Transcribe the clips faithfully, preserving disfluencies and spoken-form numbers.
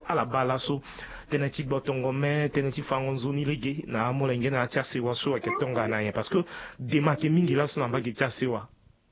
à la balaso teneti botongo me teneti fangonzoni lege na molenge na tia sewa so aketonga na ye parce que démarquer mingi là so na ba tia sewa.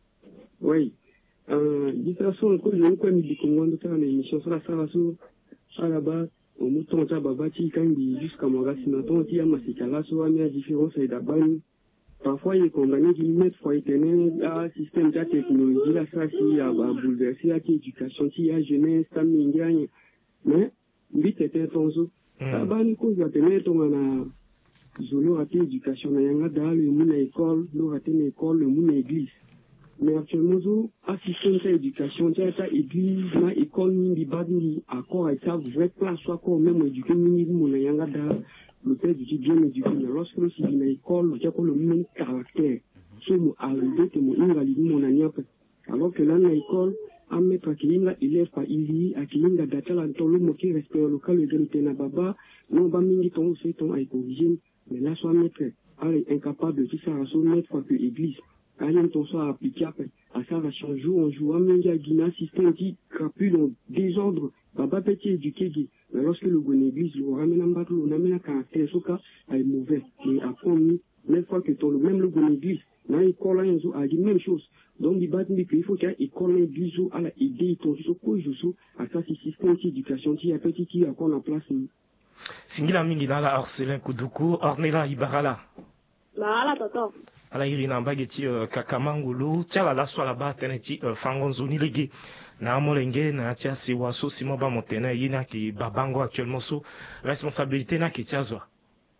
Oui. Euh, de toute façon, quand je me connais du Congo, on a une émission sur la Sarasso, à la base, au mouton, on a babati, quand il jusqu'à Morassina, on a massacre là, so, on a différence et d'abord, parfois, il y a condamné qui mettent, faut éteindre, à système de technologie, là, ça, si, à bouleverser, à éducation, si, à jeunesse, ça, m'ingagne. Mais, vite, c'était un tonzo. À bas, nous, quand on a tenu, on a, zolo, raté éducation, on a yanga, dans le monde à école, nous, raté l'école, le monde à église. Mais actuellement, assistance à l'éducation, tu as église, na école, ni bas, ni accord avec ça, vraie place, soit quoi, même éduquer, ni mon ayanga da, le père du bien éduqué, mais lorsque le civil na école, tu as le même caractère. So, mon arrivé, que mon invalide, mon aniap. Alors que là, na école, à mettre à qui là, élève par ili, à qui là, data, là, ton le mot qui respecte local, le gars, na baba, non, ba, mingi, ton, c'est ton, avec origine, mais là, soit mettre, allez, incapable de tout ça, à son mettre, fois que église. Quand on soit appliqué à ça, va changer, on joue à manger à Guinée, système qui crapule en désordre, baba petit éduqué, mais lorsque le bon église, le ramène en battle, on amène un caractère, ce cas, est mauvais, et après, même fois que ton, même le bon église, là, il colle à la même chose. Donc, il bat, mais il faut qu'il y ait l'église, à la idée, ton, ce que je suis, à ça, c'est système d'éducation, qui a petit, qui a qu'on en place. Singila Mingina, la Orselin Kuduku, Ornella Ibarala. Là, là, ala irina mbageti uh, kakamangulu tiala la swala ba teneti uh, fangonzoni lege na molenge na tia siwa so simo ba motena yina ki babango actuellement so responsabilité na ki tiazwa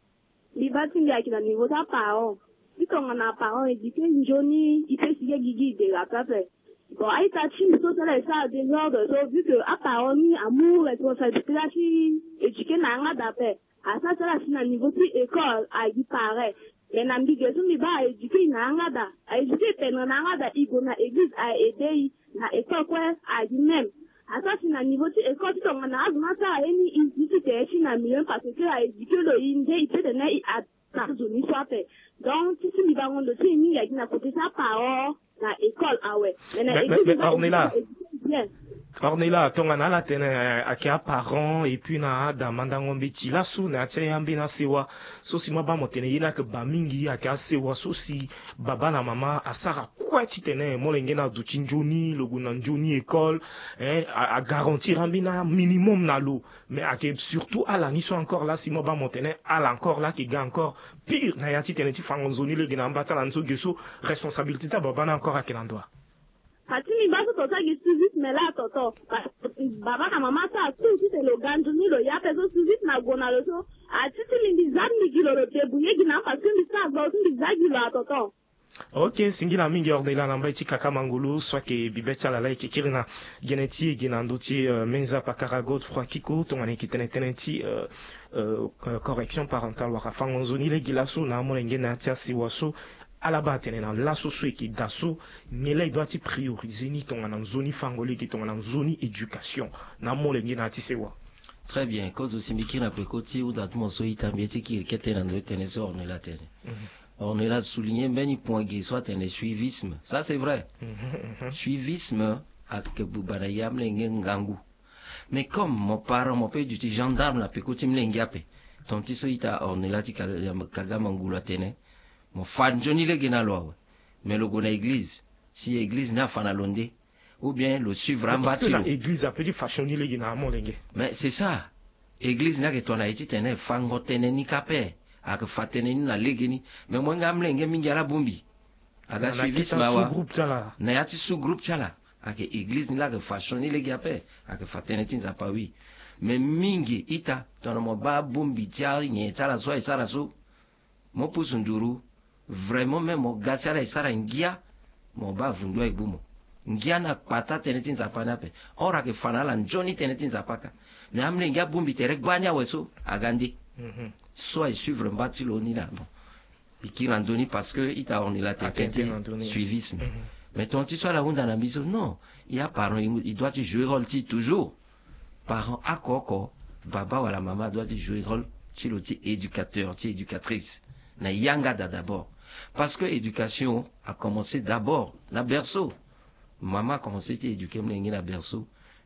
libati ndia ki na niveau ta parent bitonga na parent éduqué njoni ipesiye gigi de la pape bon aita chim so ça ça des ordres so vu que à parent ni amour responsabilité la chi éduqué na nga d'après à ça ça la na niveau ti école a dit pareil. Mais n'ambigue tout mi ba éduquer na ngada a éduquer pena na ngada igo na église a aider na école quoi a dit même à ça c'est na niveau ti école tu on na azuma ça eni institut ti na million parce que a éduquer le inde il peut donner à ta zone soit fait donc si tu mi ba ngondo ti mi ya na côté ça par na école ah ouais mais na église on est là Ornella tongana la tene akia parent et puis na da mandangombe tila su na tia yambi na sewa so si maba motene yina ke bamingi akia sewa so si baba na mama asara kwa titene molenge na duchi njoni logo na njoni école hein à garantir ambina minimum na lo mais ake surtout à la niso encore là si maba motene à encore là qui ga encore pire na yati tene ti fangonzoni le gina mbata la nso geso responsabilité ta baba na encore à quel endroit Hatimi baso tota gi suivit mais là toto baba na mama ta tout c'est le gandu ni lo ya peso suivit na gona lo so a titi mi bizami gi lo te buye gi na parce que mi sa go tu bizagi lo toto. Ok, singila mingi Ornella namba iti kaka mangulu soit que bibeta la like kirina geneti ginanduti uh, menza pakaragot froid kiko tongane kitene tenenti uh, uh, correction parentale waka fangonzoni le gilaso na molenge na tia siwaso à la base tene na laso so qui daso mele doit ti prioriser ni tonga na zoni fangoli ki tonga na zoni éducation na molenge na ti sewa. Très bien, cause aussi miki na pekoti ou dat mo so itambieti ki kete na ndo tene so on est là tene. On est là souligné ben point gay soit un suivisme. Ça c'est vrai. Suivisme à que bubana yam lenge ngangu. Mais comme mon parent mon père du gendarme la pekoti mlengape. Ton ti so ita on est là ti kagamangula tene. Mon fan Johnny le gena loi. Mais le gona église, si église n'a fan alondé ou bien le suivre en bâtiment. Parce que l'église a petit fashion le gena molenge. Mais c'est ça. Église n'a que ton a été tene fango tene ni capé. Ak fatene ni na legeni mais moi ngam lenge mingala bumbi aga suivi sous groupe tala na yati sous groupe tala ak église ni la que fashion ni legi ape ak fatene tinza pa oui mais mingi ita tono mo ba bumbi tia ni tala so isara so mo pusunduru vraiment même mo gasala isara ngia mo ba vundwa ibumo ngia na pata tene tinza pa nape ora ke fanala njoni tene tinza paka mais amle ngia bumbi tere gbanya weso agandi. Mm-hmm. Soit suivre mbati l'oni là bon et qui randonne parce que il t'a orné la tête suivisme mm-hmm. Mais ton tu soit là où dans la maison non il y a parent il doit te jouer rôle toujours parent à coco baba ou la maman doit te jouer rôle chez le éducateur ti éducatrice na yanga d'abord parce que éducation a commencé d'abord la berceau maman a commencé à éduquer m'lengi na berceau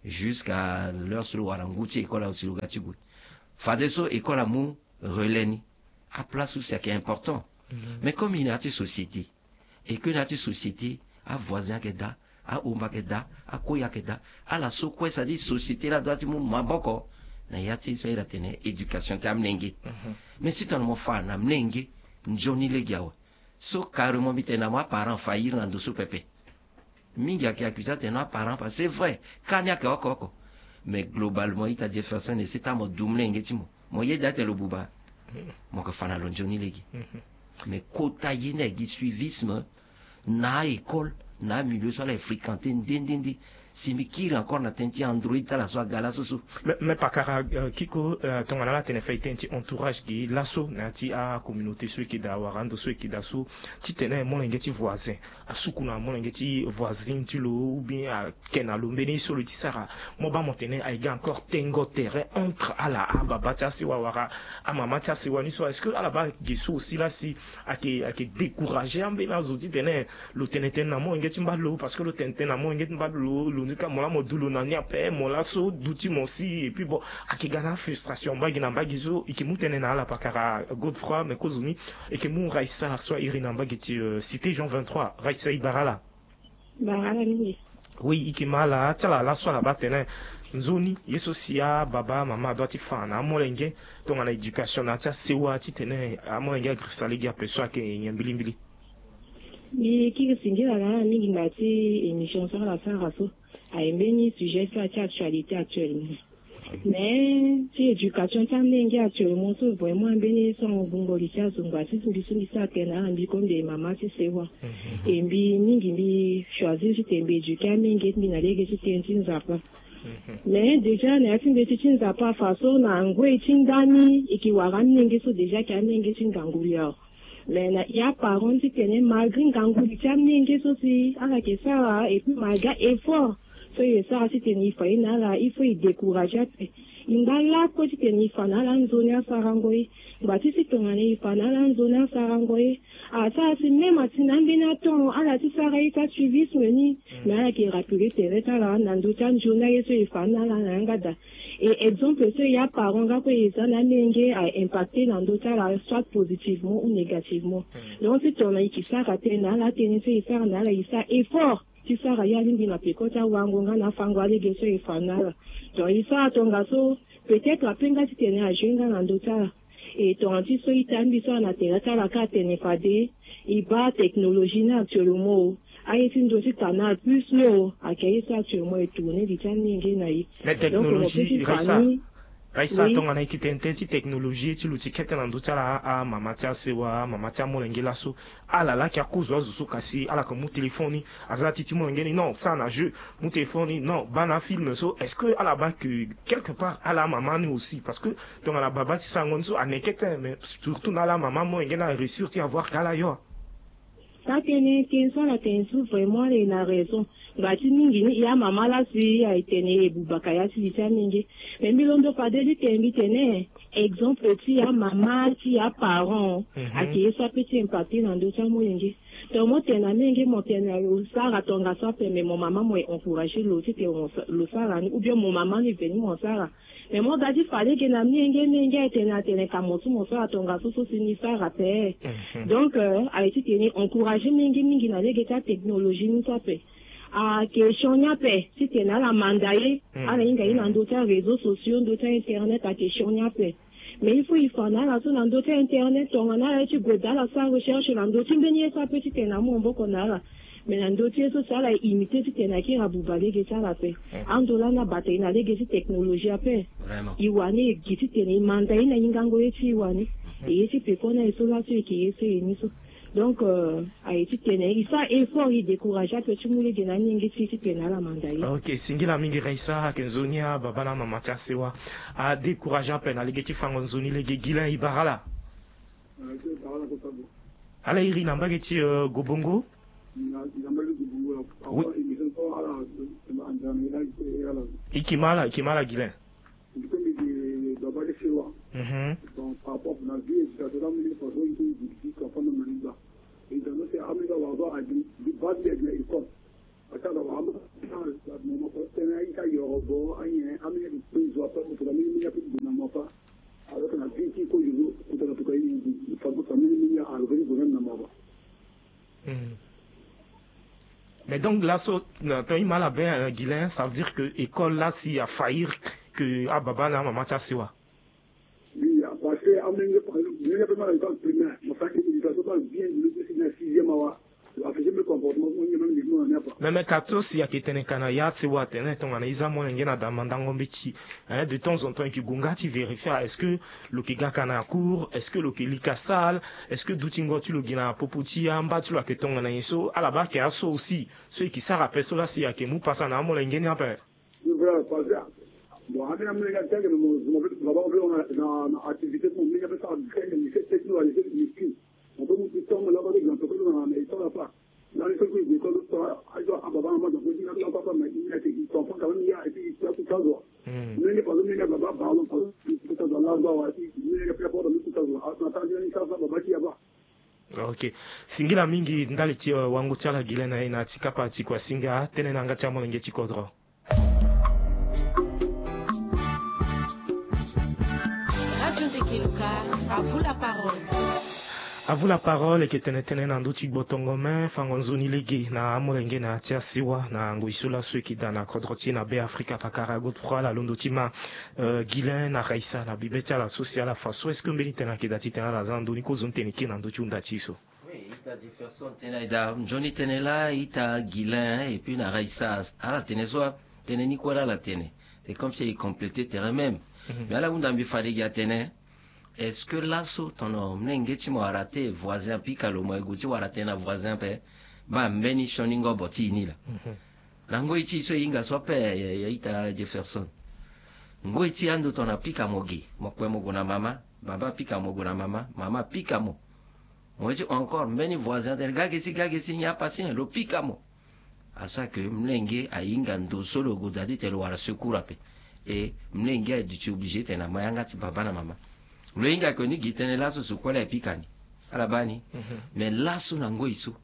jusqu'à l'heure sur le Warangouti, école aussi le Gatibou. Fadeso, école à mou, relèni. À place où c'est qui est important. Mm-hmm. Mais comme il y a une société, et que notre société, a voisin qui est là, a Omba qui est là, a Koya qui est là, à la sous-quoi, ça dit société là, doit être mon maboko. Na yati so ira tene éducation ta mlenge. Mais si ton mo fa na mlenge, njoni le giawa. So carrément bitena ma parents faillir na dosu pepe. Mingi a qui accuse tena parents parce c'est vrai. Kanya ke okoko. Mais globalement ita Jefferson et c'est à mo dumlenge timo. Mo yeda te lo buba. Mo ko fana lo njoni legi. Mais kota yine gi suivisme na école na milieu sur les fréquenter ndendindi. Si mi kiri encore na tenti Android ta la so gala so so mais mais pakara uh, kiko uh, ton ala tene fait tenti entourage qui lasso na ti a communauté ceux qui da warando ceux qui da so ti tene mon ngeti voisin asuku na mon ngeti voisin tu lo ou bien a kena lo mbeni so le ti sara mo ba mo tene a encore tengo terrain entre ala aba batia si wawara a mama tia si wani so est-ce que ala ba geso aussi là si a ke a ke décourager ambe na zo ti tene lo tene tene na mo ngeti mbalo parce que lo tene tene na mo ngeti mbalo nika mola modulo na niape mola so duti mosi et puis bon akigana frustration bagi na bagi zo ikimutene na la pakara Godefroy mais kozuni et que mon Raissa soit Irina Bagiti euh, cité Jean vingt-trois Raissa Ibarala Barala ni oui ikimala tala la soit la batene nzoni yeso sia baba mama doit fana molenge donc en éducation na tia sewa ti tene amolenge grisaligi apeso ke nyambili mbili ni ki singira la mingi ngati émission sur la fin raso a un sujet sur l'actualité actuellement. Mais si l'éducation est actuellement, c'est vraiment un béni sur un bon bolivien, sur un bassin, sur un ça qui est un comme des mamans, c'est vrai. Et puis, nous choisir si tu es éduqué, nous avons allé si tu es un zappa. Mais déjà, nous avons des petits zappa façon, nous avons un tindani et qui va ramener déjà qui a un gangoulier. Mais il y a par contre, si tu es malgré un gangoulier, tu as un aussi, à la question, et puis malgré effort. So ça si tu n'y fais pas il faut y décourager ingala ko ti ni fana la nzonia sarangoi bati si tongani fana la nzonia sarangoi a ça c'est même atina mbina ton ala ti sarai ta suivisme ni na ki rappeler tereta la nando tan jona yeso fana la ngada et exemple ce ya parents ga ko yesa na nenge a impacter nando ta la soit positivement ou négativement donc si tongani ki sara tena la tenise isa na la isa effort si sara ya lingi na pekota wango nga na fangwa le geso ifana donc isa tonga so peut-être apenga ti tene a jenga na ndota et ton anti so itambi so na terata la ka tene fade iba technologie na actuellement ayi tin do si canal plus no akayi sa actuellement et tourner di tani ngi na yi mais technologie resa Raisa oui. Tonga na ikitente ti technologie ti luti kete na ndota la a mama tia sewa mama tia molengela so ala la kia kuzwa zusu kasi ala ko mu telefoni azati ti molengeni non ça na jeu mu telefoni non bana film so est-ce que ala ba que quelque part ala maman ni aussi parce que tonga la baba ti sangon so anekete mais surtout na la maman molengena réussir ti avoir kala yo ça tene kenso la tensu vraiment il a raison ngati mingi ni ya mama la si a itene bubaka ya si ta mingi mais milondo pa de tembi tene exemple ti ya mama ti ya parent a qui ça peut impacter dans d'autres moyengi donc moi tena mingi mo tena yo ça ratonga ça mais mon maman moi encourager l'autre te le sara ou bien mon maman ni venu mon sara mais moi gadi fallait que na mingi mingi tena tena kamotu mo sara tonga so so ni sara te donc a été tene encourager mingi mingi na les technologie ni ça peut a question nya pe si tu na la mandaye ala inga ina ndota réseaux sociaux ndota internet a question nya pe mais il faut il faut na la so na ndota internet on na la tu goda la sa recherche na ndota mbeni ça petit na mo mboko na la mais na ndota so ça la imiter si tu na ki rabubale ke ça la pe andola na batay na le ke technologie ape vraiment iwane giti tene mandaye na inga ngo yeti iwane et yeti pe kona so la so ki yesi ni so donc euh, a été tenu il fa effort il décourage que tu moule de nani ngi ti tena la mandaye OK singila mingi Raisa kenzonia babana mama tsasewa a décourager peine à legeti fangonzoni lege gila ibarala ala iri namba geti uh, gobongo oui. ikimala ikimala gila mhm donc par rapport à la vie ça doit me faire une vie qui comme on me dit et donc c'est amiga wa a du bas de l'école Mais donc là, quand il m'a la bain, Guilain, ça veut dire que l'école là, s'il a failli que Ababa n'a maman Tassiwa. Oui, parce que à même par exemple, il y a pas l'école primaire, mais ça que l'éducation pas bien de le sixième awa. Même kato si akitene kana ya se wa tene ton anaiza mo ngena da mandango mbichi hein de temps en temps qui gunga ti vérifier est-ce que le kiga kana court est-ce que le kilika sale est-ce que doutingo tu le gina poputi amba tu la que ton anaiso ala ba ke aso aussi ceux qui ça rappelle cela si akemu passa na mo ngena pa voilà pas ça bon avec la méga telle que mon mon baba on dans activité mon méga ça une technologie ici on peut nous dire on là avec un peu dans mais ça va pas dans les trucs de l'école ça a doit ababa ma de dire là papa mais il y a des enfants quand même il y a et puis ça tout ça doit mais les pas les gars baba parlons pas tout ça dans là doit aussi les gars préparent tout ça doit attendre ni ça ça baba qui aba. Ok singila mingi ndali ti wangu chala gile na ina tikapa ti kwa singa tene na ngati amolenge chikodro. Radio Tekiluka, à vous la parole. À vous la parole, que tenetene na nduchi botongomen fangonzuni legi na amolenge na tia siwa na nguisula sweki dana kodroti na be Afrika pakara godfroy la londotima euh, Guilain na Raissa na bibetia la sociale la faso est-ce que mbeni tena kedati tena la zando ni ko zonteni ki na nduchi undatiso. Oui, ita Jefferson tena ida Johnny tenela ita Guilain et puis na Raissa ala tenesoa teneni kwa la tene. C'est comme si il complétait terrain même. Mm-hmm. Mais là où on fallait y atteindre. Est-ce que là so tono mnenge chimo arate voisin pika lo mwego chi warate na voisin pe ba mbeni shoningo boti ni la lango ichi so inga so pe ya ita Jefferson ngo ichi ando tona pika mogi mokwe mogo na mama baba pika mogo na mama mama pika mo moji encore mbeni voisin de gage si gage si nya pasien lo pika mo asa que mnenge ainga ndo solo godadi te lo wara secours pe et mnenge a dû obligé tena mayanga ti baba na mama le inga koni gitene laso su kwala epikani alabani mm-hmm. Mais laso nango iso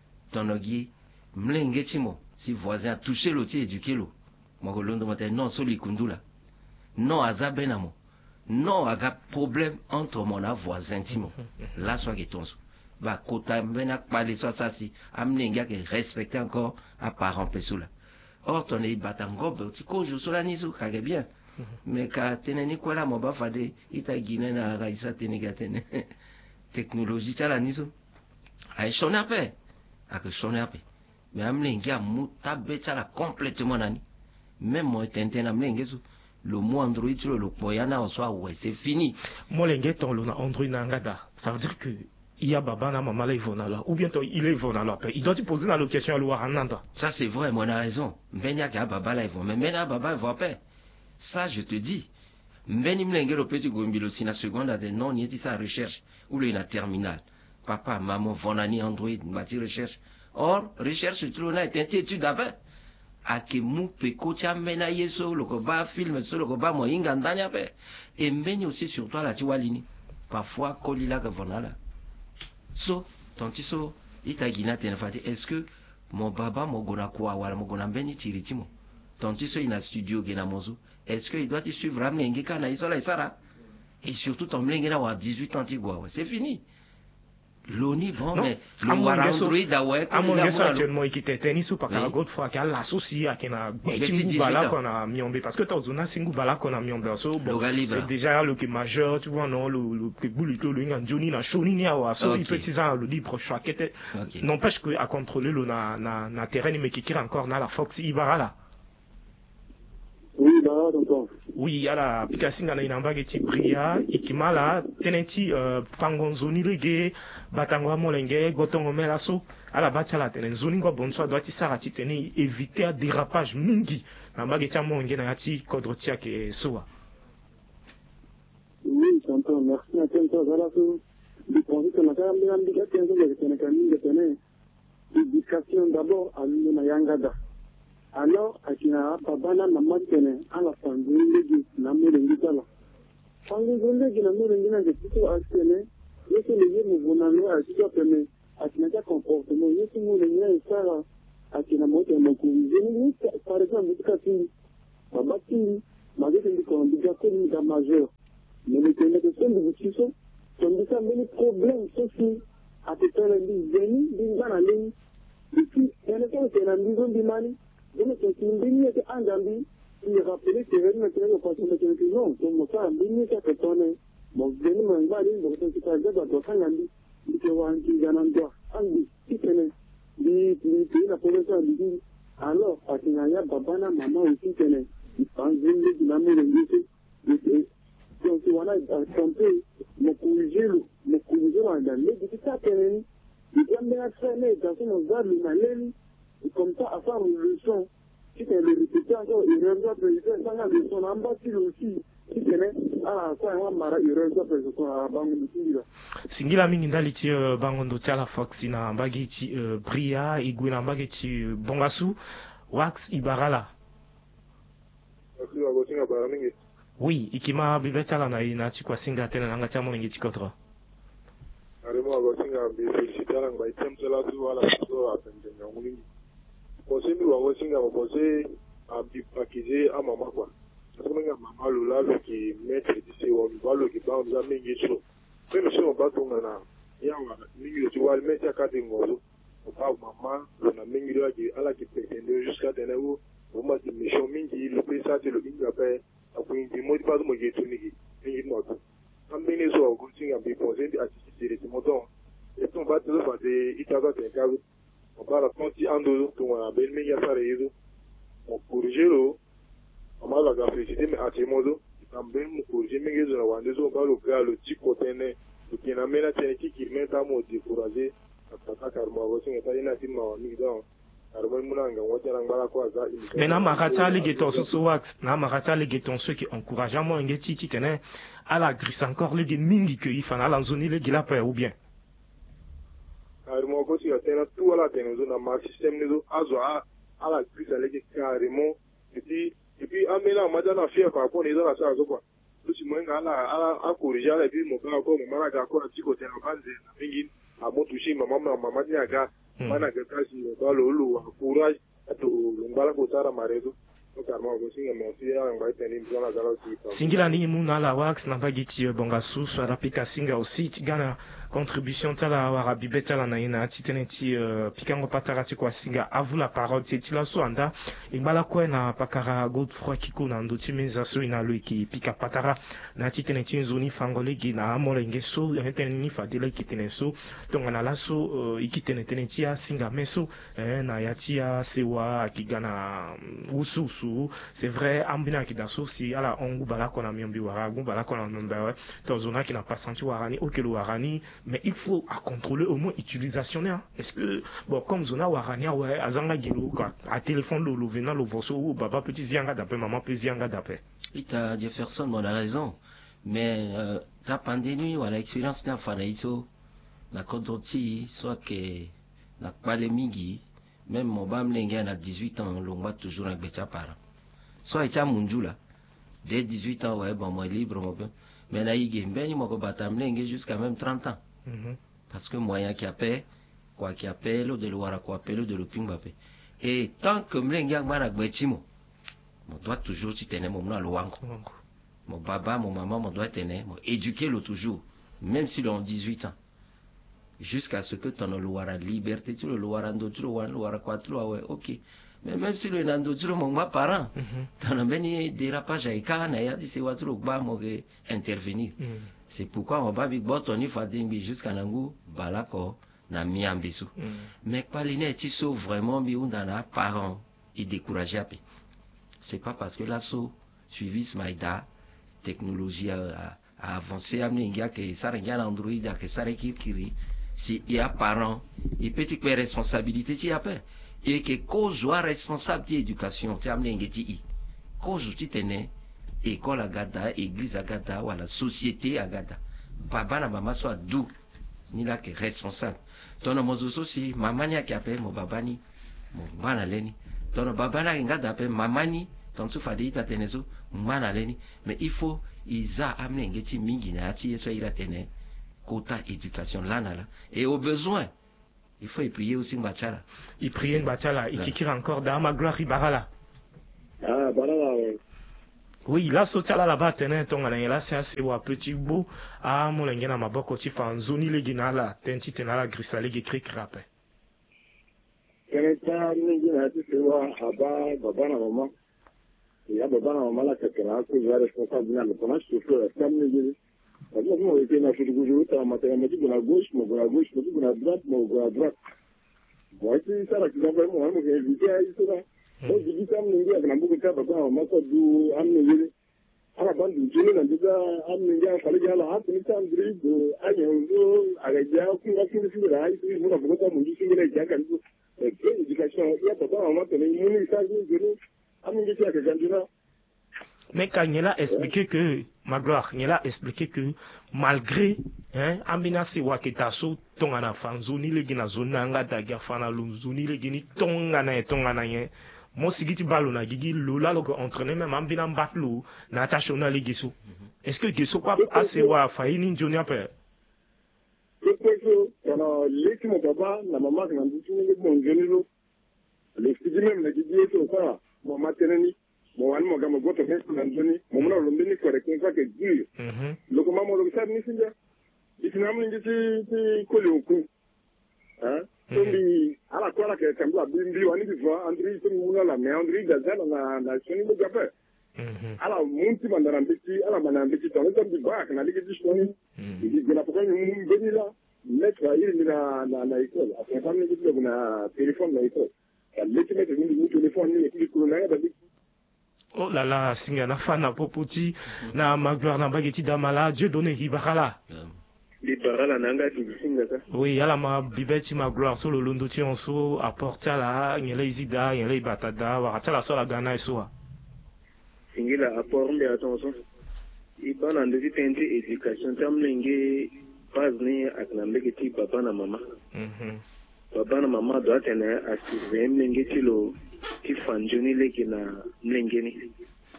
tonogi mlenge chimo si voisin a touché lo ti éduqué lo moko londo mote non so likundula non azabenamo non aga problème entre mon voisin timo mm-hmm. Laso agetonso ba kota mena pale so sasi amlenge ke respecter encore à parent pesula or ton e batango ti ko jo sola niso kage bien. Mais quand tu n'es pas là, mon bas fade, il t'a guiné na raïsa ténégatene. Technologie, tu as la niso. Aïe, son appel. A que son appel. Mais amlengi a mutabe, tu as la complètement nani. Même moi, t'entends amlengi, le mot Android, le poyana, en soi, ouais, c'est fini. Moi, l'engé, ton l'on a Android nangada. Ça veut dire que. Il y a baba na maman là il va là ou bien il est va là il doit te poser la question à l'ouaranda. Ça c'est vrai, moi on a raison. Benya ka baba là il va mais maintenant baba il va pas. Ça, je te dis, mbeni mlengero petit gombilo si na seconde à des non ni sa recherche ou le na terminal. Papa, maman, vonani Android, bâti recherche. Or, recherche tout le est étude d'abord. Ake mu peko tia mena yeso le koba film so le koba mo inga ndani ape. Et mbeni aussi sur toi la tiwalini. Parfois kolila que vonala. So, tontiso itagina tenfati. Est-ce que mon baba mo gona kwa wala mo gona mbeni tiritimo? Tontiso ina studio gena mozu. Est-ce qu'il doit te suivre à Mlengue Kana Isola et Sarah? Et surtout, ton Mlengue là, à dix-huit ans, c'est fini. L'oni, bon, non, mais le Warandroid, ouais, à mon gars, actuellement, il quitte tennis ou pas qu'à Godfroy, qu'à l'associé, à qu'il a Tingu Bala qu'on a mis en B. Parce que t'as zona Singu Bala qu'on a mis en B. C'est déjà le qui majeur, tu vois, non, le qui boule, le lien, Johnny, na Shoni, ni à Wasso, il peut dire le libre choix, qui était, n'empêche qu'à contrôler le na, na, na terrain, mais qui tire encore na la Fox Ibara là. Oui, bah, donc. Oui, ala pikasinga na inambage ti bria ikimala tenenti uh, fangonzoni lege batango molenge gotongo melaso ala batala tenen zoni ngo bonso doit ti sarati teni éviter un dérapage mingi na mbage ti molenge na ti kodro ti ke soa. Oui, j'entends. Merci à toi. Voilà que je pense que la gamme de l'indication de Sénégal de tenir l'éducation d'abord à l'une yangada. Alors, akina babana mama tene ala fangulegi na murengi tala fangulegi na murengi na kito askene yeso leye muvuna lo akito peme akina ka comportement yeso murengi na isara akina moto ya makurizeni par exemple tukasi babaki magete ndiko ndiga kuni da majeur mais le tema de son de chiso son ça many problèmes soci à te faire ndi zeni ndingana leni depuis ene ko tena ndizo ndimani donc c'est une ligne qui andambi il rappelait que rien ne tenait pas sur le non donc ça ligne qui a tourné bon zeni mangba ndi donc c'est pas déjà do kangandi ndike wangi ganando andi kitene di di na professeur dit alors akinanya babana mama aussi tene ipanzile dinamule ngisi donc wana trompé me corriger me corriger wanda mais dit ça tene il doit me traîner dans son garde le malin et comme ça à faire une leçon si tu le répéter encore il reviendra président dans la leçon en bas si aussi si tene ah ça on mara il reviendra président à bangu ndila singila mingi ndali ti uh, bangondo chala foxi na mbagi ti uh, bria igwe na mbagi ti uh, bongasu wax ibarala oui ikima bibe chala na ina ti kwa singa tena nanga cha moningi ti kotra arimo agosinga bi felicitala ngba item chala tu wala so atende nyangulingi bose mi wango singa bose abi pakize amama kwa songa mama lula lo ki maître di se wa balo ki ba on mingi so même si on va tomber là il y a mingi tu vois le maître ka de ngolo ba mama na mingi lo ki ala ki petende jusqu'à tenewo o ma di mission mingi le pesa te le mingi après après di modi pas mo getu nigi mingi mo to am mingi so go tinga bi poser di attitude de moton et on va te le faire de itaga te ka on va la conti ando to na bel mingi ya sare yizo on corriger lo on va la gafécité mais à timodo também mo corriger mingi zo na wande zo ba lo ga lo ti kotene to na mena tene ki ki meta mo décourager ataka karma go singa ta ina timma wa mi don armo munanga wata rangala kwa za mais na makata ligeton so wax na makata ligeton ceux qui encourageant mo ngeti ti tene ala gris encore le mingi que il fana la zone le gila pa ou bien armo go si atena tout ala tene zo na ma système ne zo azo a ala gris ale ke carrément et puis et puis amela madana fier par rapport les ala ça zo quoi si mwenga ala ala a corriger ala puis mo ka ko mo mara ga ko ti ko tena banze na mingi a mo toucher mama mama ni aga mana ga kasi ba lo lo courage to ngala ko tara marezo to karma go singa mo si ya ngai teni mzona zalo si singila ni muna la wax na bagiti bonga su so rapika singa aussi tigana contribution tala wara bibeta la na ina titeneti uh, pikango patara ti kwa singa à vous la parole c'est tila so anda imbala ko na pakara Godefroy Kiko na ndoti meza so ina lo ki pika patara na titeneti nzoni fangole gi na amolenge so reteni fa dele kitene so tonga na laso uh, ikiteneti ya singa meso eh, na yatia sewa akigana usu usu c'est vrai ambina ki daso si ala ongu bala kona miombi wara gu bala kona nomba to zona qui n'a pas senti warani okelo warani mais il faut à contrôler au moins utilisation hein. Est-ce que bon comme zona warania ouais azanga gelo quoi à téléphone le lo venant le voso ou baba petit zianga d'après maman petit zianga d'après ita Jefferson mon a raison mais euh, ta pandémie ou la expérience na fanaïso na kodoti soit que na pale mingi même mon bam lenga na dix-huit ans longba toujours na becha para soit ita munjula dès dix-huit ans ouais bon moi libre mon ben mais na yige mbeni moko batam lenga jusqu'à même trente ans mm-hmm. Parce que moyen qui appelle quoi qui appelle de loira quoi appelle de loping pape et tant que mlenga ngana gbetimo on doit toujours ti tenir mon na loango mon baba mon maman mon doit tenir mon éduquer le toujours même s'ils ont dix-huit ans jusqu'à ce que ton loira liberté tu le loira ndo tu le loira quoi tu ouais OK mais même si le nando tu le mon parent ton beni dérapage aika na ya di se watro gba mo ke intervenir c'est pourquoi on va big botoni fadimbi jusqu'à nangu balako na miambisu mais paline ti so vraiment bi undana parent il découragé après c'est pas parce que là so suivi smaida technologie a, a avancé amninga que ça regarde android que ça rekiri si il y a parent il peut être responsabilité ti après et que cause soit responsable d'éducation ti amninga ti cause ti tene école agada église agada ou la société agada papa na maman soit doux ni là que responsable ton mozo aussi maman ni qui appelle mon baba ni mon bana leni ton baba na ngada appelle maman ni ton tu fadi ta tenezo mana leni mais il faut isa amener ngeti mingi na ti eso ira tene quota éducation là là et au besoin il faut y prier aussi Mbachala. Il prie Mbachala, il kikira encore dans ma gloire Ibarala. Ah, Barala, oui. Oui, là, Sotala là-bas, tenez, ton là, c'est assez ou petit beau. Ah, mon lingena ma boko ti fan zoni le ginala, tenti tenala grisale gi krik rapé. Tenez, ça, lingena ti se wa aba baba na mama. Ya baba na mama la kakera ko ya responsable na le pona chauffeur, ça lingena. Parce que moi, j'étais dans ce gouvernement, à mathématiques de la gauche, mon de la gauche, mon de la droite, mon de la droite. Moi, c'est ça, là, qui va vraiment, moi, j'ai invité à Issola. Donc, j'ai dit ça, mon gars, avec la boucle de papa, on m'a fait du amener. À la bande du Génie, on a déjà amené, il fallait qu'il y ait la hâte, mais ça, André, de Agnonzo, avec des gens qui ont fait de la haïs, ils vont avoir beaucoup de monde, ils vont les gens qui ont fait l'éducation. Il y a papa, on m'a fait une mouille, ça, je vais amener ça, que j'en dis là. Mais quand il a expliqué que, ma gloire, il a expliqué que malgré, hein, Ambina Siwa Ketaso, Tongana Fanzoni, les Gina Zonanga, Dagafana, Lunzoni, les Gini, Tongana et Tongana, moi, si tu parles, on a dit, Lola, l'entraîneur, même Ambina Mbatlou, Natachona, les Gisso. Est-ce que Gisso, quoi, assez wa, Faïni, Jonia, père? L'équipe, mon papa, la maman, qui m'a dit, mon jeune, les filles même, les filles, tout ça, mon maternité. Mon ami m'a dit que je suis venu, mon nom est venu pour les contrats que Dieu. Le commandant le savait, ni singa. Il s'est amené de coller au cou. Hein? Donc, à la fois, que semble bimbi, on dit fois, André, c'est mon nom, mais André, Gazel, on a la chaîne de Gapé. Alors, mon petit mandarin petit, à la mandarin petit, on est un petit bac, on a dit que je suis venu. Il dit que la prochaine, nous venons là, mettre à il dans l'école. Après, on a dit que on a téléphone dans l'école. L'équipe est venue, nous téléphone, et puis le colonel a dit. Oh là là, singa na fana popoti na magloire na bageti damala Dieu donné Ibarala. Ibarala nanga tu singa ça. Oui, ala ma bibeti magloire sur le londo ti onso apporta la ngele izida ngele batada wakata la sola gana esoa. Singila apport mais attention. Ibana ndezi tente éducation tamlenge base ni aknambe ti papa na mama. Mhm. Papa na mama doit tenir à surveiller mlenge ti lo ti fanjoni leki na mlengeni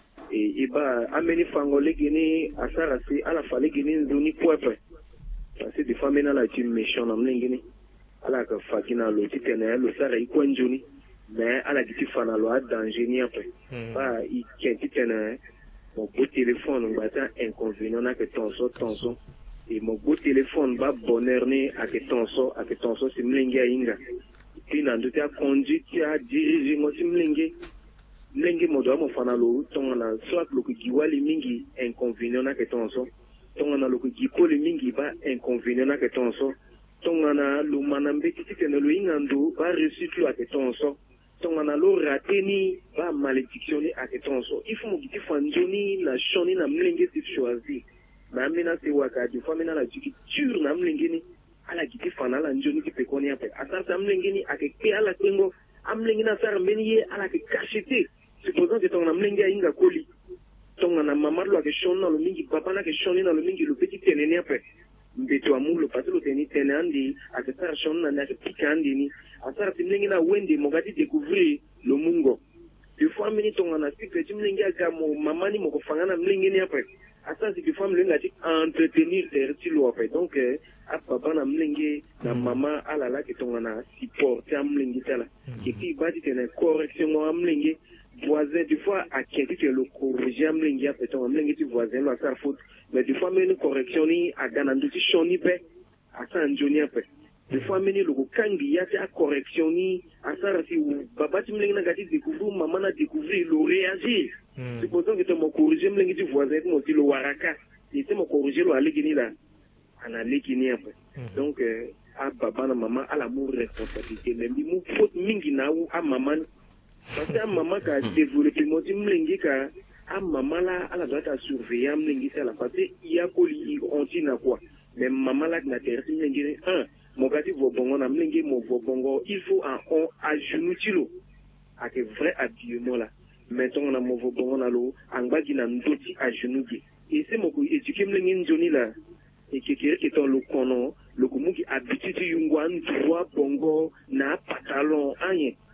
e iba ameni fango leki ni asara si ala fale gini nzuni poepe parce que des fois mena la ti méchant na mlengeni ala ka fakina lo ti tene lo sara iko njoni mais ala ti fana lo a danger ni après ba i kenti tene mon beau téléphone ngata inconvénient na que tonso tonso et mon beau téléphone ba bonheur ni a que tonso a que tonso si mlengi inga puis na ndote a conduite a dirigé mo si mlengi mlengi mo do mo fana lo tongana soit lo ko giwali mingi inconvénient na que tonso tongana lo ko gipoli mingi ba inconvénient na que tonso tongana lo manambe ti tene lo ingando ba réussite lo a que tonso tongana lo raté ni ba malédiction ni a que tonso il faut mo giti fanjoni la choni na mlengi si choisi na mina se waka di famina la jiki dur na mlengi ni ala giti fana la njoni ki pekoni ape asasa mlengi ni ake pe ala tengo amlengi na sar meniye ala ke cachete supposant que ton mlengi inga koli ton na mama lo ke shonna lo mingi papa na ke shonni na lo mingi lo petit tenene ape mbeto amu lo patelo teni tenandi ake sar shonna na ke pikandi ni asara mlengi na wende mogati découvrir le mungo de fois mini ton na sikre mlengi aka mo mama ni mo ko fangana mlengi ni ape asa si femme le ngati entretenir terti lo ape donc a papa na mlengi na mama ala la ke tongana support am mlengi tala ke ki bati tene correction am mlengi voisin des fois a kenti que le corriger am mlengi ape ton mlengi ti voisin lo asar faute mais des fois meni correction ni a ganandu ti shoni be asa njoni ape des fois meni lo kangi ya ti a correction ni asar si baba ti mlengi na gati découvrir maman na découvrir lo réagir. Mm. Supposons que tu m'as corrigé, je suis voisin, je le waraka. Et tu m'as corrigé, le alégini là. En alégini après. Donc, euh, à papa, à maman, à l'amour, responsabilité. Mais il me faut mingi na ou à maman. Parce que à maman qui a développé, moi, je me que à maman là, elle doit être surveillée, m'lengi ça là. Parce qu'il y a poli, on dit na quoi. Mais maman là, qui n'a pas été m'lengi, un, mon gars, il faut bongo, na m'lengi, mon bongo, il faut un, on, à genoux, tilo. À que vrai habillement là. Mettons on a mon bon alo anga gina ndoti à genoux et c'est mon éduquer mlengi njoni là et que qui est le kono le komu qui habitude yungwan droit bongo na pantalon anye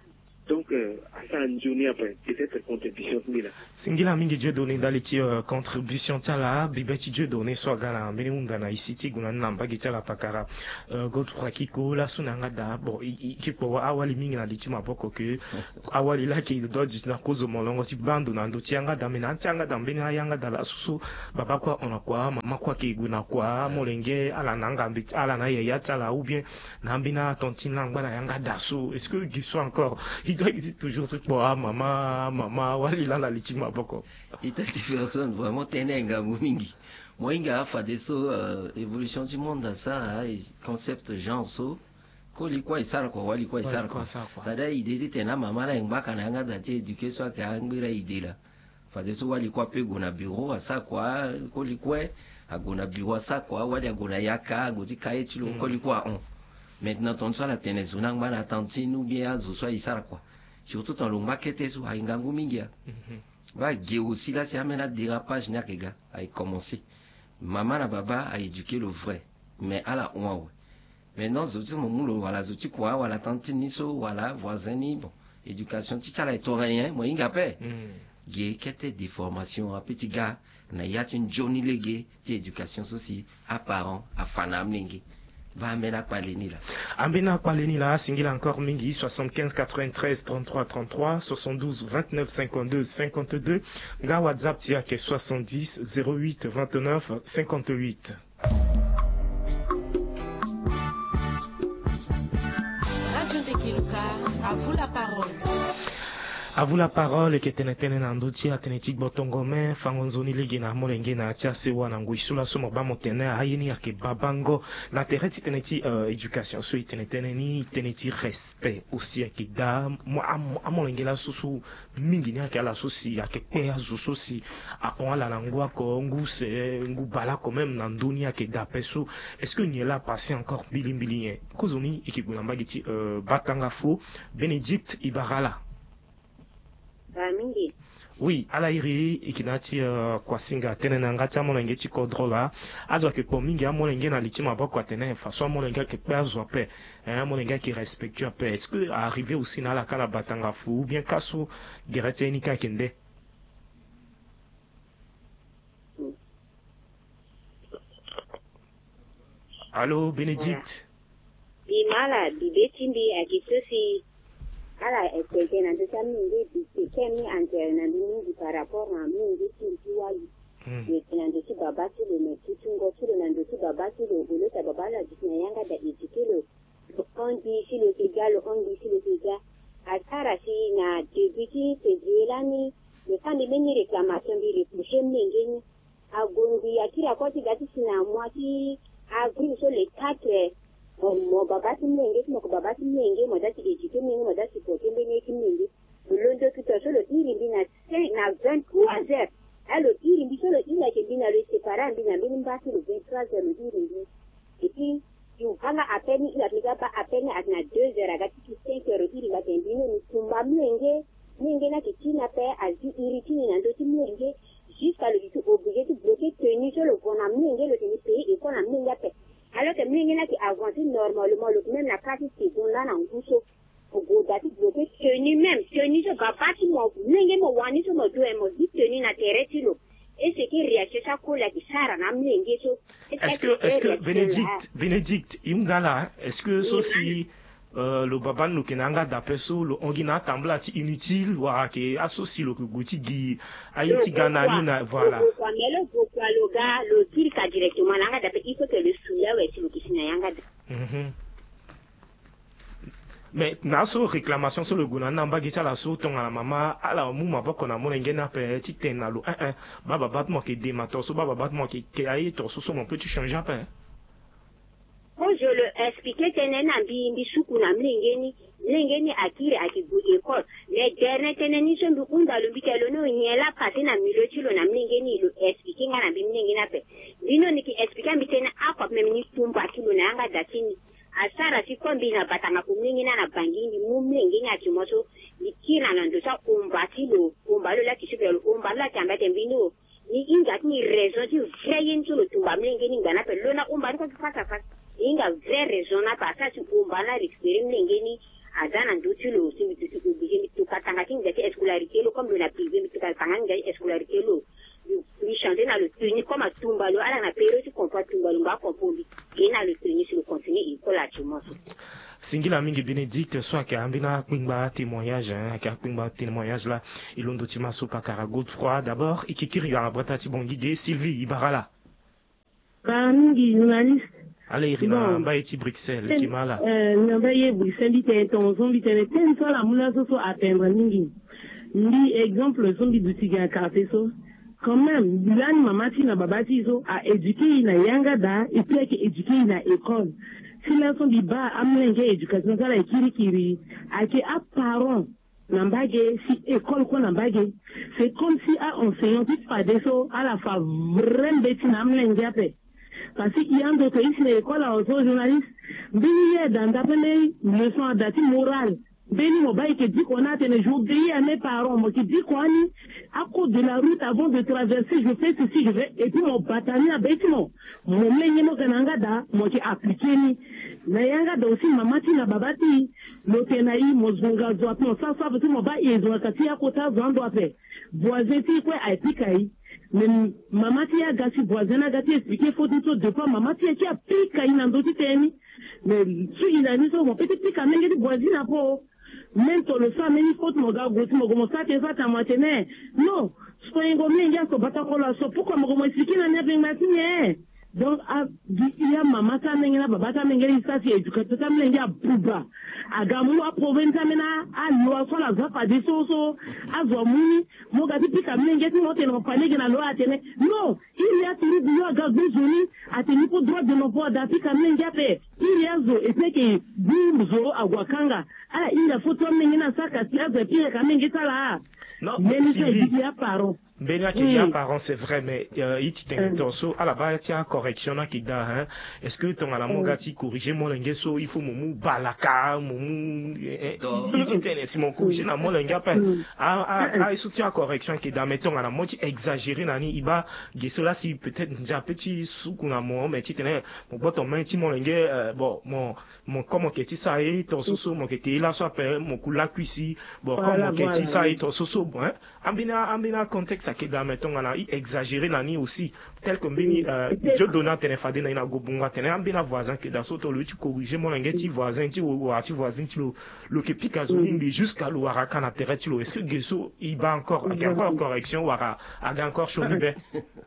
Donc, euh, à ça, une journée après, peut-être contribution là. Singila mingi Dieu donné dans les euh, contribution tala, bibeti Dieu donné soit gala, mbele undana isiti guna namba gitala pakara, euh, gotra kiko la sunanga da, bon, ikipo awali mingi na litima boko que, awali la ki do du na kozo molongo ti bandu na ndo tianga da mena tianga da mbene ayanga da la susu, baba kwa ona kwa, mama kwa ki guna kwa, molenge ala nanga mbiti ala na yeya tala ou bien, nambina tontine langba na yanga da su, est-ce que il soit encore, il doit exister toujours truc pour ah, maman, maman, wali la la litima boko. Ita personne vraiment tenenga mingi. Moi inga fa de so euh, évolution du monde dans ça, hein, concept genre so. Ko likwa isara ko wali kwa isara ko. Tada idée tena mama la ngba na nga dati éducation ka ngbira idée la. Fa de so wali kwa pe gona bureau asa kwa ko likwa agona bureau asa kwa wali agona yaka goti kaye tilo ko likwa on. Maintenant ton so la tenezu na ngba na tantine ou bien azo so isara quoi. Surtout en lomba kete so aingangu mingia. Va aussi là c'est un dérapage n'a que gars a commencé. Maman na baba a éduqué le vrai, mais à la ouah. Maintenant zoti mon moulo voilà zoti quoi voilà tante niso voilà voisin ni bon éducation tu ça là est rien moi inga paix. Gay qu'était des formations un petit gars na y a une journée légué éducation aussi à parents à fanam lingi. Va mena kwaleni là. Ambena kwaleni là, singila encore mingi, soixante-quinze quatre-vingt-treize trente-trois trente-trois, soixante-douze vingt-neuf cinquante-deux cinquante-deux, ga WhatsApp tia ke soixante-dix zéro huit vingt-neuf cinquante-huit. Radio Tekiluka, à vous la parole. À vous la parole, que tenetene na ndoti la tenetik botongome, fangonzoni legi na molenge na atia sewa na nguisula somo ba motene ayeni ya ke babango, na tereti teneti euh, éducation, so tenetene ni teneti respect aussi ya ke da, mo amolenge la susu mingi ni ya ke la susi ya ke pe ya zususi, a on ala na ngwa ko ngu se ngu bala ko même na ndoni ya ke da peso, est-ce que n'y est là passé encore bilimbili yen, kozoni ikigulamba giti euh, batanga fo, Bénédicte Ibarala. Mingi. Oui, ala iri ikinati uh, kwa singa tene na ngati amolenge ti kodrola azwa ke po mingi amolenge na litima boko atene façon amolenge ke pe azwa pe hein amolenge ki respectue pe est-ce que arrivé aussi na la kala batanga fu ou bien kaso direte ni ka kende. Allô Bénédicte. Bi mala bi betindi akitosi ala ekeke na ndeta mingi bisi kemi antere na mingi par rapport na mingi tinti wali yeke na ndeti baba tilo me tutungo tilo na ndeti baba tilo uleta baba la jisina yanga da itikilo ondi silo kigalo ondi silo kiga atara si na debiti sejuelani le kandi meni réclamation bi reproché mingi agondi akira koti gati sina mwati agri so le quatre mo babati menge mo babati menge mo dati éduquer menge mo dati poker menge menge le londo tout solo iri bina na vingt-trois heures alors iri bi solo ila ke bina le séparer bina bina mbati le vingt-trois heures le iri bi et puis tu hanga à peine il applique pas à peine à na deux heures agati ki cinq heures iri ba tembino ni tumba menge menge na ke tina pe azi iri tini na ndoti menge jusqu'à le tout obligé de bloquer tenir solo pour na menge le tenir pays et pour na menge pe. Alors que mingi na ki avancé normalement le même la carte seconde là na nguso ogo dati bloqué tenu même tenu so babati mo mingi mo wani so mo do e mo di tenu na terre lo et ce qui réagit ça ko la ki sara na mingi so est-ce que est-ce que Bénédicte Bénédicte imdala est-ce que so si euh, le baba no kenanga d'apeso le ongina tambla ti inutile wa ke associe le guti gi ayeti ganani na voilà mais le pourquoi le gars le tir ka directement là d'après il faut que le souya ouais si le kisina yanga mhm mais na so réclamation sur le gounan namba gita la so tonga la mama ala mu maboko na molenge na pe ti tena lo un un baba bat mo ke démato so baba bat mo ke ke ayi to so so mon petit changer après. Quand je le expliquais, tenez na bi bi suku na mlingeni, mlingeni akiri akibu école. Les derniers tenez ni sombi unda lo bikelo no nyela pate na milo chilo na mlingeni lo expliquer ngana bi mlingeni ape. Dino niki expliquer mbi tena akwa memni tumba kilo na anga datini. Asara si kombi na batanga kumlingeni na bangini mu mlingeni akimoso likira na ndosa umbati lo umbalo la kishibe lo umbalo la tamba tembino. Ni inga ni raison ti vrayen chilo tumba mlingeni ngana pe lo na umbalo ko fasa fasa. Inga vraie raison na pas ça si on va la récupérer mlengeni azana ndutilo si mitutu ubigeni kangan ga escolarité lo lui chanter dans le tenir comme à Tumbalo à la période tu comprends Tumbalo va comprendre et dans le tenir sur le continent il faut la chuma Singila mingi Bénédicte soit qui a ambina pingba témoignage hein qui a pingba témoignage là ilondo timaso pa karagout froid d'abord ikikiri ya bratati bongide Sylvie Ibarala Mingi journaliste allez irina ba eti Bruxelles qui mala euh namba ye Bruxelles te ton zombi te ten so la muna so so atteindre mingi ni exemple zombi boutique à café so quand même bilani mamati na babati so a éduquer na yanga da et puis que éduquer na école si la son di ba amlenge éducation ça la kiri kiri a que à parents nambage si école ko nambage c'est comme si à enseignant qui pas des so à la fa vraiment beti na amlenge après parce qu'il y a d'autres ici l'école aux journalistes bien dans d'appeler leçon adaptée morale Béni Mobaï qui dit qu'on a tenu j'obéis à mes parents, moi qui dit quoi ni à cause de la route avant de traverser, je fais ceci, je vais, et puis mon bataillon à bêtiment. Mon meilleur kanangada, moi qui appliqué ni. Nayanga aussi mamati na babati, l'otenaï, mon zonga doit, mon ça, ça, parce que mon bas, ils ont cassé à côté, j'en dois faire. Voisin, si quoi, a piqué. Mais mamati a gâché, voisin a gâché, expliqué, faut dire deux fois, mamati a qui a piqué, il n'a d'autres tennis. Mais si il a mis ça, mon petit piqué, mais il dit voisin à pas. Même toi le sang, même il faut que mon gars goûte, mon gars, ça t'es pas ta matinée. Non, soyez comme les gars, so bata kola, so pourquoi mon gars, c'est qui n'a pas matinée. Donc, il y a maman, ça n'a pas bata mengeli, ça c'est éducateur, ça m'a dit à Bouba. À Gamou, à Provenza, mena, à Loa, soit la zapa, des sosos, à Zomuni, mon gars, depuis qu'à Mengeti, mon ténon, panique, n'a loi à tenir. Non, il y a tenu du loi, gars, Gouzoni, à tenir pour droit de l'emploi, d'appui, qu'à Mengeti, il y a zo, et puis que, boum, zo, à Wakanga. Ah, il a photo mengena saka si aze pire quand même ça là. Non, Sylvie. Benia qui y a parents c'est vrai mais il t'intéresse torso à la base tiens correction là qui da hein. Est-ce que ton ala mongati corriger mon lengeso il faut momu balaka momu il t'intéresse mon corriger na mon lenga pa ah ah ah soutien correction qui da mettons à la moitié exagéré nani iba gesola si peut-être déjà petit sous qu'on a mon mais tu tenais mon bottom main ti mon lenga bon mon mon comment que tu ça et ton soso mon que tu là soit mon kula cuisi bon comment que tu ça et ton soso bon hein ambina ambina contexte ça qui da mettons à exagéré nani aussi tel que bini Dieu donna téléphone na ina gobunga tene ambina voisin que dans soto le tu corriger mon ngeti voisin tu ou tu voisin tu le que pikazo nimbi jusqu'à lo araka na terre tu est-ce que gesso il va encore il y a encore correction ou a encore chonibe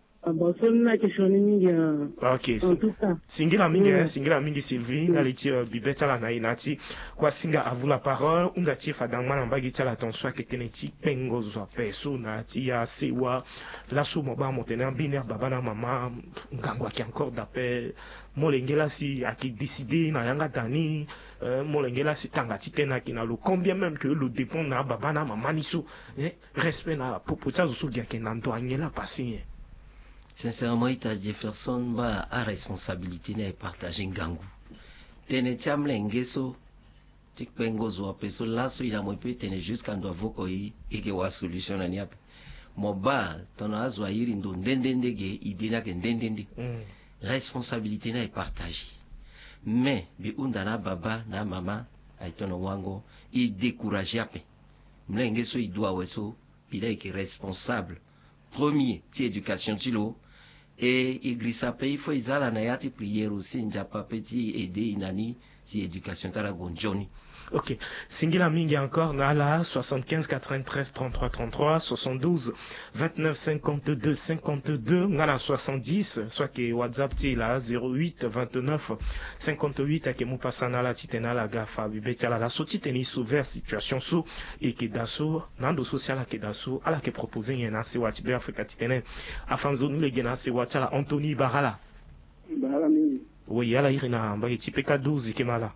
ok singila mingi singila mingi Sylvie naliti bibeta la na inati kwa singa à vous la parole ungati fadangma na mbagi tala attention que teneti pengo zo peso na ti ya sewa la sou mo ba motena biner baba na mama ngangwa ki encore d'appel molengela si aki décider na yanga dani molengela si tangati tena ki na lo combien même que le dépend na baba na mama niso respect na popo tsa zo gya ke na ndo anyela passer. Sincèrement, Ita Jefferson ba a responsabilité na partager ngangu. Tene tiam lengeso tik pengo zo peso laso ila mo pe tene jusqu'à ndo avoko yi ike wa solution na niape. Mo ba tona azwa yiri ndo ndendende ge idina ke ndendende. Responsabilité na partagée. Mais bi undana baba na mama aitono wango i décourager ape. Mlengeso i doit weso il est responsable. Premier, ti éducation tilo. Et Iglisa pays faut izala na yati prière aussi njapa petit aider inani si éducation tala gonjoni. Ok, Singila mingi encore nala soixante-quinze quatre-vingt-treize trente-trois trente-trois soixante-douze vingt-neuf cinquante-deux cinquante-deux ngala soixante-dix soit que WhatsApp ti la zéro huit vingt-neuf cinquante-huit ake mupasa nala titena la gafa bibeta la so titeni sauver situation sou et que daso nando social ake daso ala ke proposer yena se wati be Afrika titene afanzo ni le gena se wati la Anthony Barala. Barala mingi. Oui, ala irina mba ti P K douze ikemala.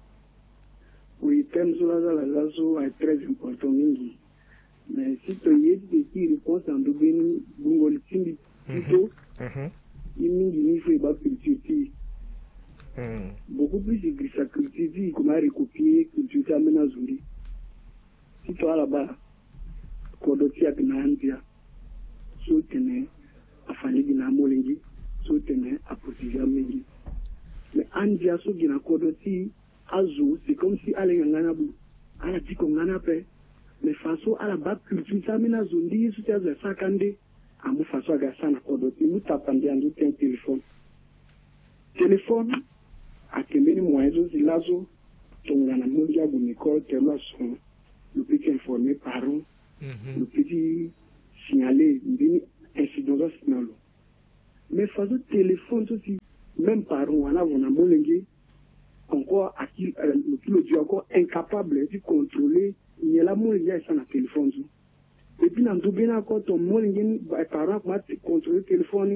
Oui, thème sur la raison est très important. Mais si tu y es qui réponse en double, Bungol Tindi, plutôt, il m'y fait pas culture. Beaucoup plus de sa culture, comme à recopier, culture aménagée. Si tu as là-bas, Kodotia Gnandia, soutenez, à Fanny Ginamolingi, soutenez, à Potiga Mengi. Mais Andia Sugina Kodoti, Azu, c'est comme si allait en Ganabou. À la dit qu'on en a fait. mais façon à la base culture ça mena zondi sous tes sakande amu façon aga sana kodo ni mutapande andu ten téléphone téléphone akemeni moyezo zilazo tongana mondia bunikol tellement son le petit informé parents le petit signaler une incident signal mais façon téléphone aussi même parents on a on a molengé encore à qui le Dieu encore incapable de contrôler il y a la molengé ça na téléphone et puis dans tout bien encore ton molengé parents comment contrôler le téléphone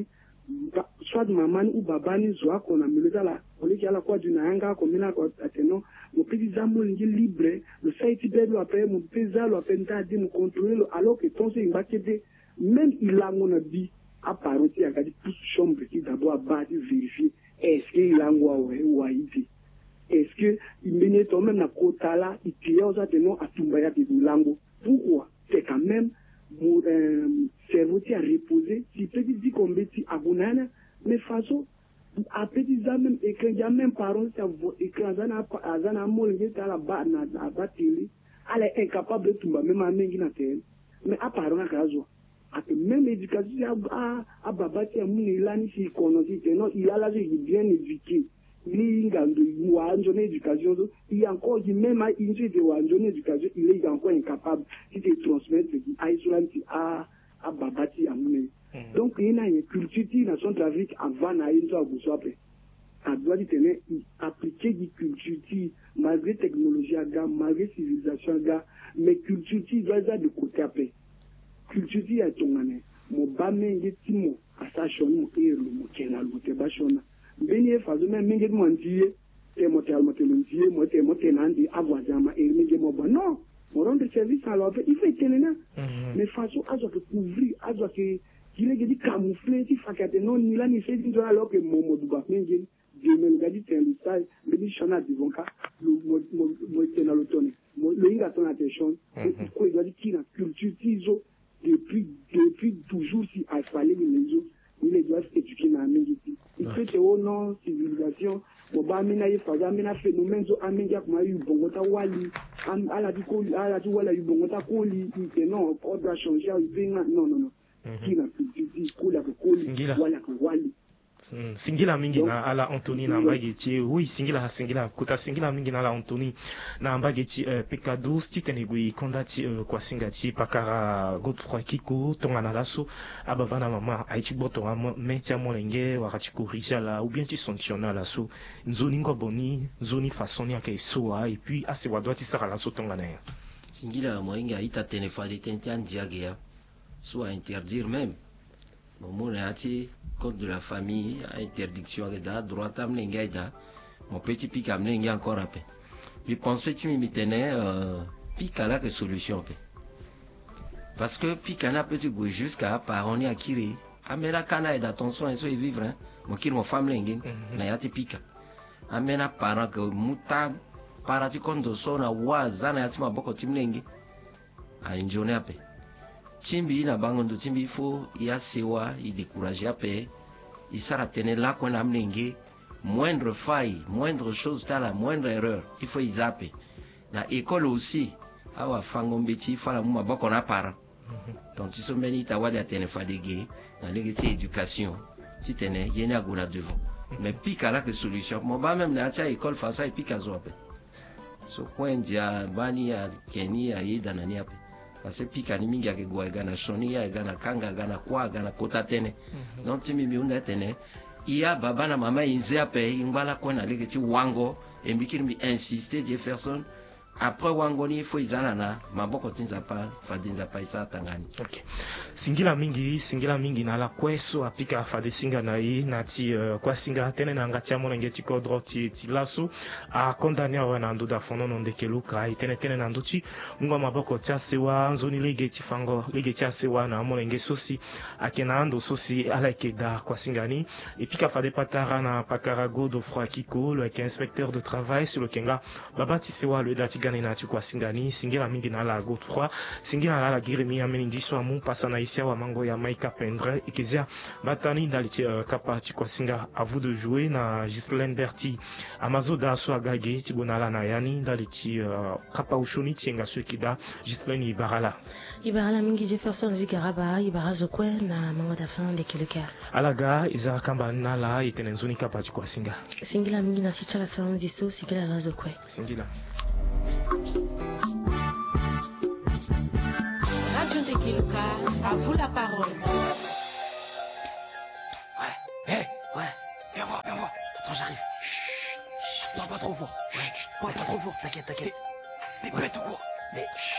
soit maman ou baba ni zoa qu'on a mis là on est à la quoi d'une anga comme là quoi attends mon petit zamol est libre le site bed lo appelle mon petit zalo appelle t'aider nous contrôler alors que ton c'est une bâtisse même il a mon dit à part on a gardé toute chambre qui d'abord à bas vérifier est-ce qu'il a quoi ou a dit est-ce que il mène toi même na kota là il tient aux attendants à tumbaya de lango pourquoi c'est quand même mon cerveau qui a reposé si petit dit qu'on bêtit à Bounana mais façon à petit même écran il y a même parents ça écran zana zana molé à la bas na à bas télé elle est incapable de tomber même à mengi na terre mais à parents à caso à même éducation à à baba qui a mon ilani si connaît non il a là il bien éduqué il y a une éducation il y a encore du même à une éducation il est encore incapable de transmettre à Isolant à à Babati à Mouné donc il y a une culture qui dans son travail avant à une fois vous après à doit tenir appliquer des culture malgré technologie à malgré civilisation à mais culture qui doit être de côté après culture qui est tombée mon bamé est timo à sa chaîne et le mot qui est là le bachona benye fazo même mingi mondier et motel motel mondier motel motel nandi avoisama et mingi mo bon non on rendre service alors il fait tenena mais façon à doit couvrir à doit que il est dit camoufler si fakate non ni là ni fait dit alors que mo mo duba mingi je me regarde c'est le style mais dit chana divonka le mo mo tena l'automne le inga ton attention quoi il doit dire qui la culture tizo depuis depuis toujours si a fallu les autres il doit éduquer na mingi il fait au non civilisation au bas mina y faza mina phénomène zo amenga kuma yu bongota wali ala di ko ala di wala yu bongota koli il non on doit changer il non non non qui na dit ko la ko wala ko wali singila mingi na ala Anthony na mbageti oui singila singila kuta singila mingi na ala Anthony na mbageti uh, Pekadu titenegui kondati uh, kwa singati pakara Godfrey Kiko tonga na laso abavana mama aichi boto metia molenge wakati corriger la ou bien tu sanctionner la so nzoni ngoboni nzoni façon ya kesoa et puis ase wadwa ti sara la so tonga na singila moinga ita tenefadi tentian diagea soit interdire même mon ati code de la famille interdiction da droit am lengaida mon petit pic am lenga encore après puis penser timi mitene euh pic là que solution pe parce que pic na petit go jusqu'à paroni akiri amena kana et attention et so vivre hein mon kir mon femme lenga na yati pic amena para que muta para ti kondo so na wazana yati maboko timlengi a injone ape Timbi na bangondo timbi il faut y a sewa y décourager après il sera tenir là qu'on a mlingué moindre faille moindre chose ta la moindre erreur il faut y zapper na école aussi awa fangombeti fala muma bako na para donc ils sont meni ta wali atene fadege na légalité éducation ti tene yene aguna devant mais pika là que solution mo ba même na tia école face à pika zo après so point dia bani ya keni ya ida nani après parce que pika ni mingi yake gwa gana shoni ya gana kanga gana kwa gana kota tene donc timi mi unda tene iya baba na mama inze ape ingwala kwa na lege ti wango et mbikiri mi insister Jefferson après wango ni faut izana na maboko tinza pa fadinza pa isa tangani okay singila mingi singila mingi na la kweso apika fade singa na yi na ti uh, kwa singa tene na ngati ya mona ngeti kodro ti ti laso a condamner wa na ndu da fono no ndekeluka itene tene na nduti ngwa maboko tia sewa nzoni lege ti fango lege tia sewa na mona nge sosi akena ando sosi ala keda kwa singani epika fade patara na pakara Godfrey Kiko le inspecteur de travail sur le kenga baba ti sewa le dati gane na chukwa singani singela mingi na la Godefroy singela la la giremi ya meni diswa mu pasa na isia wa mango ya Maika Pendre ikizia batani ndali uh, kapa chukwa singa à vous de jouer na Ghislaine Berti amazoda so agage tibonala na yani ndali chi uh, kapa ushoni tienga swekida Ghislaine Ibarala Ibarala mingi Jefferson Zigaraba Ibarazo kwe na mango da fin de kiluka alaga iza kamba nala itenenzuni kapa chukwa singa singila mingi na chichala sawanzi so singila lazo kwe singila Radio Tekiluka, à vous la parole. Psst, psst, ouais, hé, hey, ouais, viens voir, viens voir. Attends, j'arrive. Chut, parle pas trop fort. Ouais, chut, parle pas trop fort, t'inquiète, t'inquiète. T'es bête ou quoi? Mais chut.